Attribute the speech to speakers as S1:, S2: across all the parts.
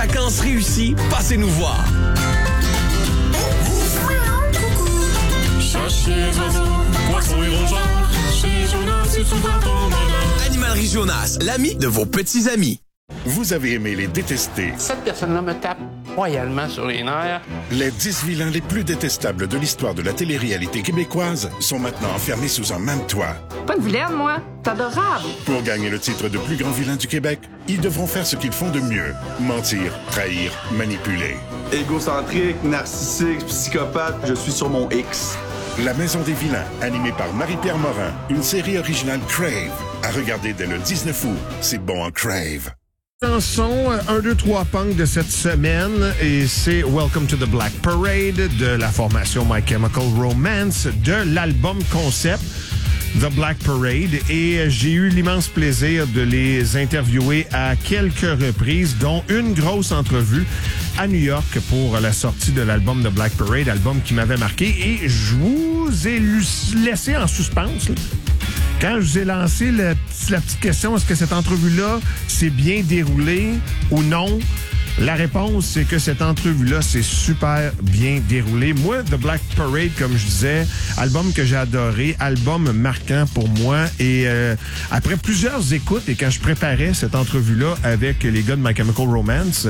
S1: vacances réussies, passez nous voir. Animalerie Jonas, l'ami de vos petits amis.
S2: Vous avez aimé les détester.
S3: Cette personne-là me tape royalement sur les nerfs.
S2: Les 10 vilains les plus détestables de l'histoire de la télé-réalité québécoise sont maintenant enfermés sous un même toit.
S4: Pas une vilaine, moi. C'est adorable.
S2: Pour gagner le titre de plus grand vilain du Québec, ils devront faire ce qu'ils font de mieux. Mentir, trahir, manipuler.
S5: Égocentrique, narcissique, psychopathe, je suis sur mon X.
S2: La Maison des vilains, animée par Marie-Pierre Morin, une série originale Crave. À regarder dès le 19 août. C'est bon en Crave.
S6: Chanson 1, 2, 3 punk de cette semaine et c'est Welcome to the Black Parade de la formation My Chemical Romance de l'album concept The Black Parade et j'ai eu l'immense plaisir de les interviewer à quelques reprises, dont une grosse entrevue à New York pour la sortie de l'album The Black Parade, album qui m'avait marqué et je vous ai laissé en suspense là. Quand je vous ai lancé la petite question, est-ce que cette entrevue-là s'est bien déroulée ou non? La réponse, c'est que cette entrevue-là s'est super bien déroulée. Moi, The Black Parade, comme je disais, album que j'ai adoré, album marquant pour moi. Et après plusieurs écoutes, et quand je préparais cette entrevue-là avec les gars de My Chemical Romance,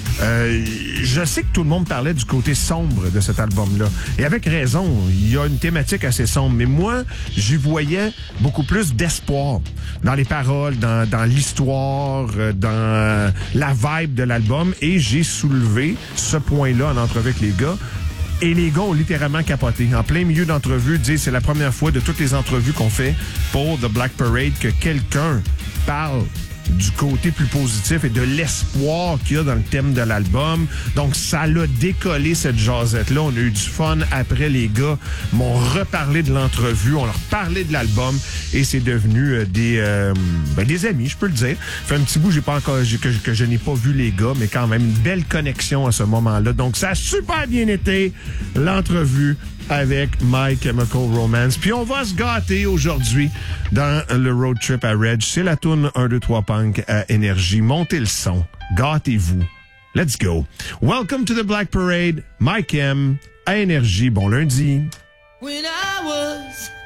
S6: je sais que tout le monde parlait du côté sombre de cet album-là. Et avec raison, il y a une thématique assez sombre. Mais moi, j'y voyais beaucoup plus d'espoir dans les paroles, dans l'histoire, dans la vibe de l'album. Et j'ai soulevé ce point-là en entrevue avec les gars. Et les gars ont littéralement capoté. En plein milieu d'entrevue, disent c'est la première fois de toutes les entrevues qu'on fait pour The Black Parade que quelqu'un parle du côté plus positif et de l'espoir qu'il y a dans le thème de l'album. Donc, ça l'a décollé, cette jasette-là. On a eu du fun. Après, les gars m'ont reparlé de l'entrevue. On leur parlait de l'album et c'est devenu des amis, je peux le dire. Fait un petit bout, que je n'ai pas vu les gars, mais quand même une belle connexion à ce moment-là. Donc, ça a super bien été, l'entrevue avec My Chemical Romance. Puis on va se gâter aujourd'hui dans le road trip à Reg. C'est la tourne 1, 2, 3 punk à Énergie. Montez le son. Gâtez-vous. Let's go. Welcome to the Black Parade. My Chem à Énergie. Bon lundi.
S7: When I was